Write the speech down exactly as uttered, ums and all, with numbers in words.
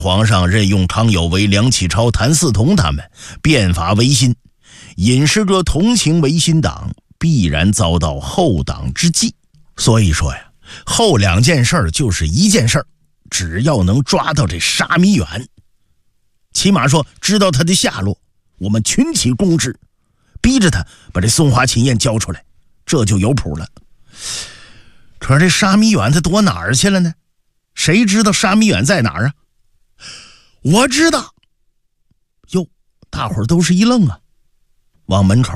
皇上任用康有为、梁启超、谭嗣同他们变法维新，隐士着同情维新党，必然遭到后党之忌。所以说呀，后两件事儿就是一件事儿，只要能抓到这沙弥远，起码说知道他的下落，我们群起攻之，逼着他把这松花琴宴交出来，这就有谱了。可是这沙弥远他躲哪儿去了呢？谁知道沙弥远在哪儿啊？我知道。哟，大伙儿都是一愣啊，往门口